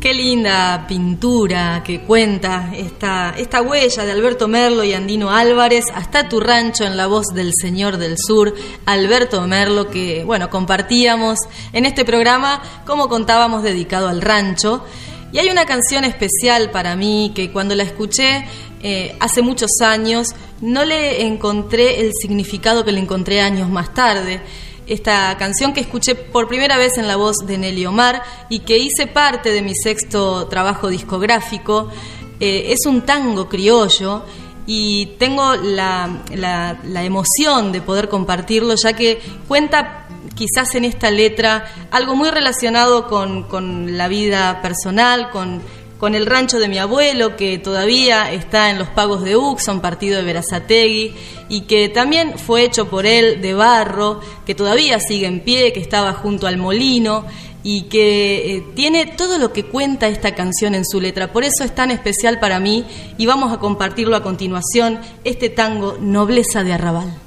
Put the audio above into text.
Qué linda pintura que cuenta esta huella de Alberto Merlo y Andino Álvarez, Hasta tu rancho, en la voz del señor del sur, Alberto Merlo, que compartíamos en este programa, como contábamos, dedicado al rancho. Y hay una canción especial para mí que cuando la escuché hace muchos años no le encontré el significado que le encontré años más tarde. Esta canción que escuché por primera vez en la voz de Nelly Omar y que hice parte de mi 6º trabajo discográfico, es un tango criollo, y tengo la emoción de poder compartirlo, ya que cuenta quizás en esta letra algo muy relacionado con la vida personal, con el rancho de mi abuelo, que todavía está en los Pagos de Uxon, partido de Berazategui, y que también fue hecho por él de barro, que todavía sigue en pie, que estaba junto al molino, y que tiene todo lo que cuenta esta canción en su letra. Por eso es tan especial para mí, y vamos a compartirlo a continuación, este tango Nobleza de Arrabal.